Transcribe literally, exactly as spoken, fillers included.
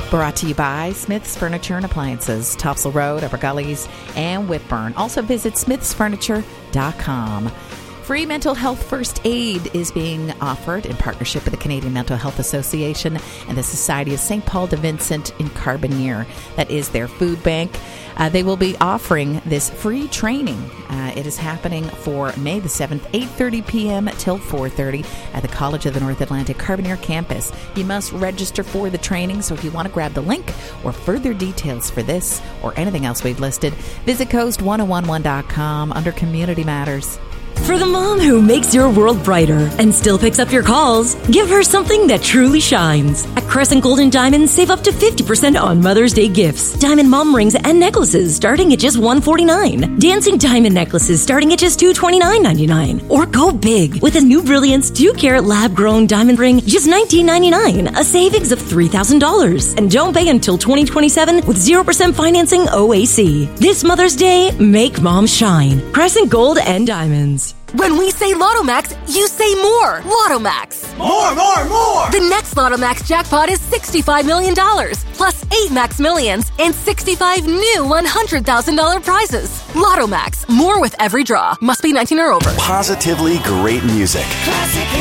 Brought to you by Smith's Furniture and Appliances, Topsail Road, Upper Gullies, and Whitburn. Also visit smiths furniture dot com. Free mental health first aid is being offered in partnership with the Canadian Mental Health Association and the Society of Saint Paul de Vincent in Carbonear. That is their food bank. Uh, they will be offering this free training. Uh, it is happening for May the seventh, eight thirty p.m. till four thirty at the College of the North Atlantic Carbonear campus. You must register for the training, so if you want to grab the link or further details for this or anything else we've listed, visit coast ten eleven dot com under Community Matters. For the mom who makes your world brighter and still picks up your calls, give her something that truly shines. At Crescent Gold and Diamonds, save up to fifty percent on Mother's Day gifts. Diamond mom rings and necklaces starting at just one hundred forty-nine dollars. Dancing diamond necklaces starting at just two hundred twenty-nine ninety-nine. Or go big with a new Brilliance two carat lab-grown diamond ring, just nineteen ninety-nine, a savings of three thousand dollars. And don't pay until twenty twenty-seven with zero percent financing O A C. This Mother's Day, make mom shine. Crescent Gold and Diamonds. When we say Lotto-Max, you say more. Lotto-Max. More, more, more. The next Lotto-Max jackpot is sixty-five million dollars, plus eight Max Millions and sixty-five new one hundred thousand dollars prizes. Lotto-Max. More with every draw. Must be nineteen or over. Positively great music. Classic.